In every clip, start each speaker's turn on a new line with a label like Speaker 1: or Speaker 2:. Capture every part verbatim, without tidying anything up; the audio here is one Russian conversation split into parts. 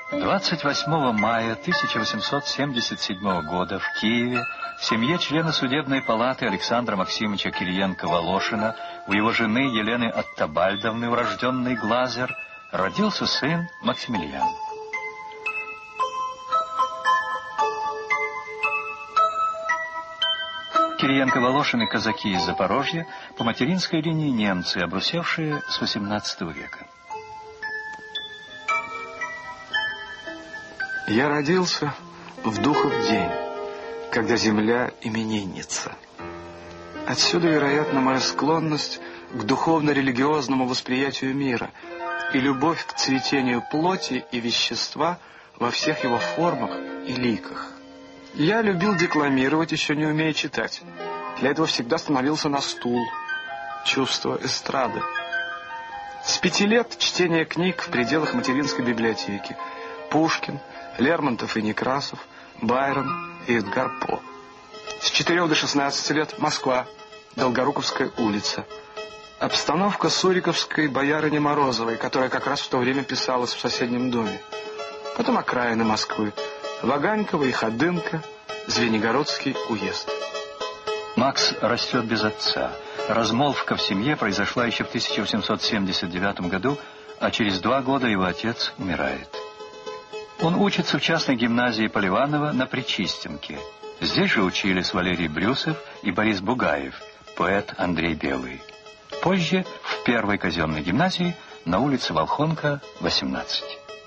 Speaker 1: двадцать восьмого мая тысяча восемьсот семьдесят седьмого года в Киеве в семье члена судебной палаты Александра Максимовича Кириенко-Волошина у его жены Елены Оттабальдовны, урожденный Глазер, родился сын Максимилиан. Кириенко-Волошины — казаки из Запорожья, по материнской линии немцы, обрусевшие с восемнадцатого века.
Speaker 2: Я родился в Духов день, когда земля именинница. Отсюда, вероятно, моя склонность к духовно-религиозному восприятию мира и любовь к цветению плоти и вещества во всех его формах и ликах. Я любил декламировать, еще не умея читать. Для этого всегда становился на стул. Чувство эстрады. С пяти лет чтение книг в пределах материнской библиотеки. Пушкин, Лермонтов и Некрасов, Байрон и Эдгар По. С четырёх до шестнадцати лет Москва, Долгоруковская улица. Обстановка суриковской боярыни Морозовой, которая как раз в то время писалась в соседнем доме. Потом окраины Москвы. Ваганьково и Ходынка, Звенигородский уезд.
Speaker 1: Макс растет без отца. Размолвка в семье произошла еще в тысяча восемьсот семьдесят девятом году, а через два года его отец умирает. Он учится в частной гимназии Поливанова на Причистенке. Здесь же учились Валерий Брюсов и Борис Бугаев, поэт Андрей Белый. Позже в первой казенной гимназии на улице Волхонка, восемнадцать.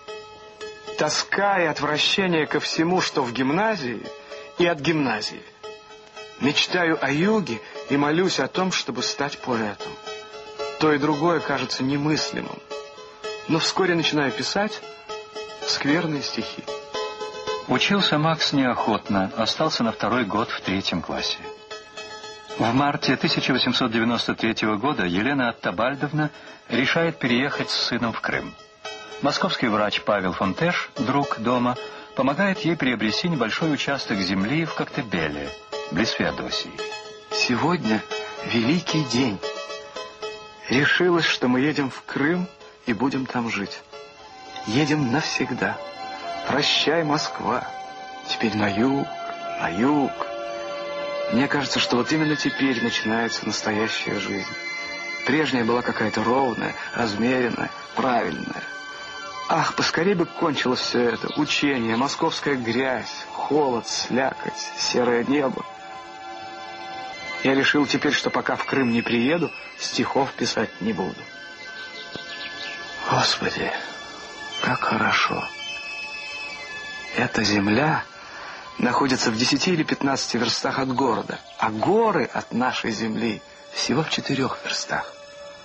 Speaker 2: Тоска и отвращение ко всему, что в гимназии, и от гимназии. Мечтаю о юге и молюсь о том, чтобы стать поэтом. То и другое кажется немыслимым. Но вскоре начинаю писать скверные стихи.
Speaker 1: Учился Макс неохотно, остался на второй год в третьем классе. В марте тысяча восемьсот девяносто третьего года Елена Оттабальдовна решает переехать с сыном в Крым. Московский врач Павел Фонтеш, друг дома, помогает ей приобрести небольшой участок земли в Коктебеле, близ Феодосии.
Speaker 2: Сегодня великий день. Решилось, что мы едем в Крым и будем там жить. Едем навсегда. Прощай, Москва. Теперь на юг, на юг. Мне кажется, что вот именно теперь начинается настоящая жизнь. Прежняя была какая-то ровная, размеренная, правильная. Ах, поскорее бы кончилось все это. Учение, московская грязь, холод, слякоть, серое небо. Я решил теперь, что пока в Крым не приеду, стихов писать не буду. Господи, как хорошо. Эта земля находится в десяти или пятнадцати верстах от города, а горы от нашей земли всего в четырех верстах.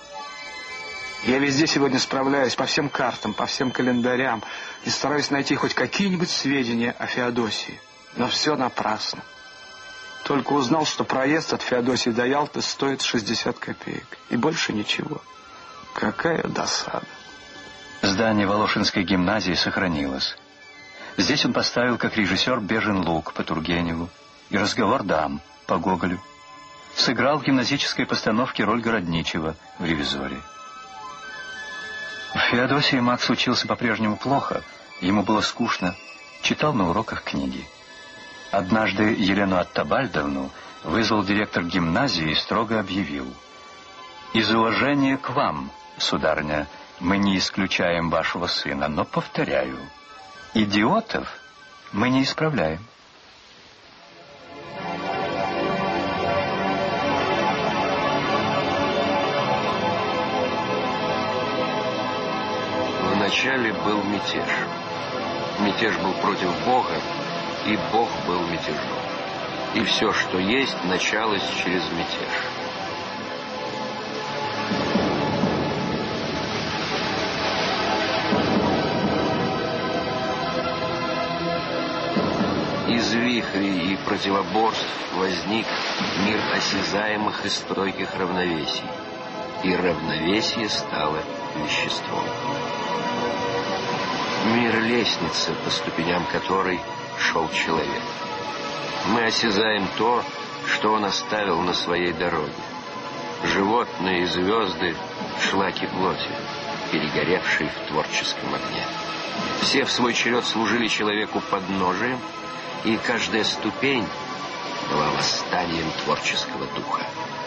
Speaker 2: Я везде сегодня справляюсь по всем картам, по всем календарям и стараюсь найти хоть какие-нибудь сведения о Феодосии. Но все напрасно. Только узнал, что проезд от Феодосии до Ялты стоит шестьдесят копеек. И больше ничего. Какая досада.
Speaker 1: Здание Волошинской гимназии сохранилось. Здесь он поставил как режиссер «Бежен луг» по Тургеневу и «Разговор дам» по Гоголю. Сыграл в гимназической постановке роль Городничего в «Ревизоре». В Феодосии Макс учился по-прежнему плохо, ему было скучно, читал на уроках книги. Однажды Елену Оттабальдовну вызвал директор гимназии и строго объявил: «Из уважения к вам, сударыня, мы не исключаем вашего сына, но, повторяю, идиотов мы не исправляем».
Speaker 3: Вначале был мятеж. Мятеж был против Бога, и Бог был мятежом. И все, что есть, началось через мятеж. Из вихрей и противоборств возник мир осязаемых и стойких равновесий. И равновесие стало веществом. Мир лестницы, по ступеням которой шел человек. Мы осязаем то, что он оставил на своей дороге. Животные и звезды — шлаки плоти, перегоревшие в творческом огне. Все в свой черед служили человеку подножием, и каждая ступень была восстанием творческого духа.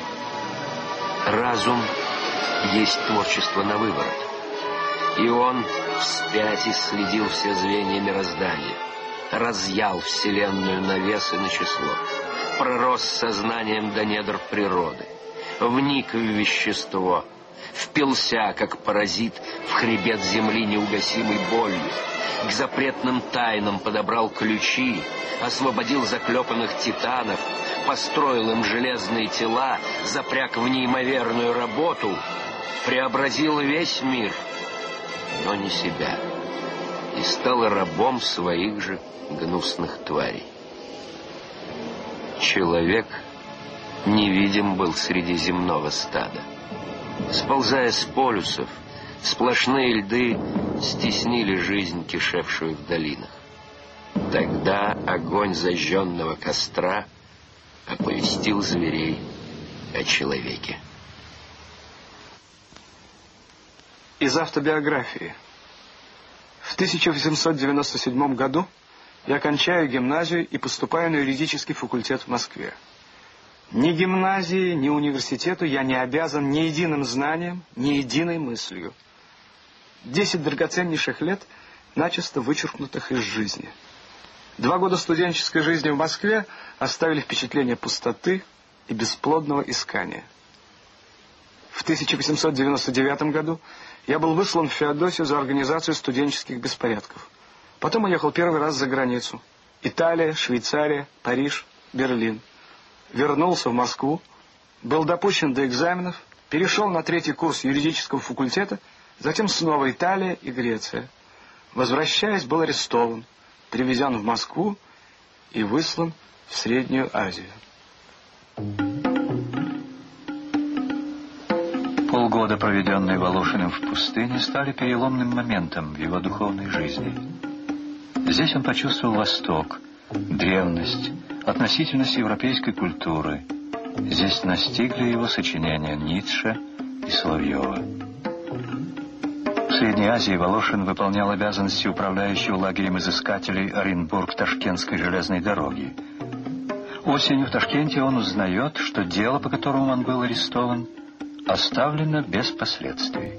Speaker 3: Разум есть творчество на выворот, и он вспять исследил все звенья мироздания, разъял вселенную на вес и на число, пророс сознанием до недр природы, вник в вещество, впился, как паразит, в хребет земли неугасимой болью, к запретным тайнам подобрал ключи, освободил заклепанных титанов, построил им железные тела, запряг в неимоверную работу, преобразил весь мир, но не себя, и стал рабом своих же гнусных тварей. Человек невидим был среди земного стада. Сползая с полюсов, сплошные льды стеснили жизнь, кишевшую в долинах. Тогда огонь зажженного костра оповестил зверей о человеке.
Speaker 2: Из автобиографии. В тысяча восемьсот девяносто седьмом году я кончаю гимназию и поступаю на юридический факультет в Москве. Ни гимназии, ни университету я не обязан ни единым знанием, ни единой мыслью. Десять драгоценнейших лет, начисто вычеркнутых из жизни. Два года студенческой жизни в Москве оставили впечатление пустоты и бесплодного искания. В тысяча восемьсот девяносто девятом году я был выслан в Феодосию за организацию студенческих беспорядков. Потом уехал первый раз за границу. Италия, Швейцария, Париж, Берлин. Вернулся в Москву, был допущен до экзаменов, перешел на третий курс юридического факультета, затем снова Италия и Греция. Возвращаясь, был арестован, привезен в Москву и выслан в Среднюю Азию.
Speaker 1: Полгода, проведенные Волошиным в пустыне, стали переломным моментом в его духовной жизни. Здесь он почувствовал Восток, древность, относительность европейской культуры. Здесь настигли его сочинения Ницше и Соловьева. В Средней Азии Волошин выполнял обязанности управляющего лагерем изыскателей Оренбург-Ташкентской железной дороги. Осенью в Ташкенте он узнает, что дело, по которому он был арестован, оставлено без последствий.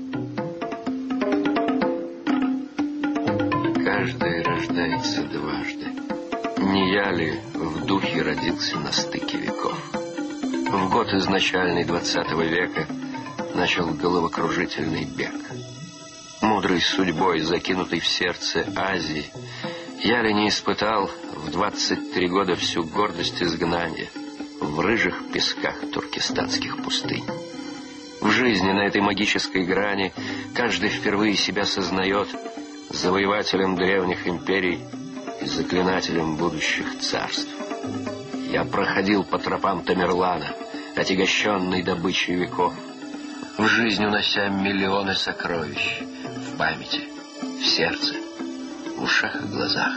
Speaker 3: Каждый рождается дважды. Не я ли в духе родился на стыке веков? В год изначальный двадцатого века начал головокружительный бег. Мудрой судьбой, закинутой в сердце Азии, я ли не испытал в двадцать три года всю гордость изгнания в рыжих песках туркестанских пустынь? В жизни на этой магической грани каждый впервые себя сознает завоевателем древних империй и заклинателем будущих царств. Я проходил по тропам Тамерлана, отягощенный добычей веков, в жизнь унося миллионы сокровищ в памяти, в сердце, в ушах и глазах.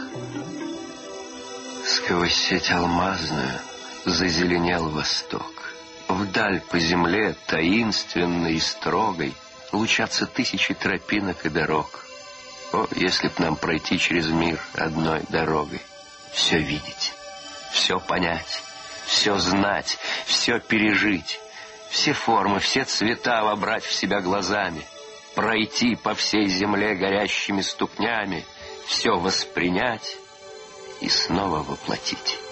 Speaker 3: Сквозь сеть алмазную зазеленел восток. Вдаль по земле, таинственной и строгой, лучатся тысячи тропинок и дорог. О, если б нам пройти через мир одной дорогой, все видеть, все понять, все знать, все пережить, все формы, все цвета вобрать в себя глазами, пройти по всей земле горящими ступнями, все воспринять и снова воплотить.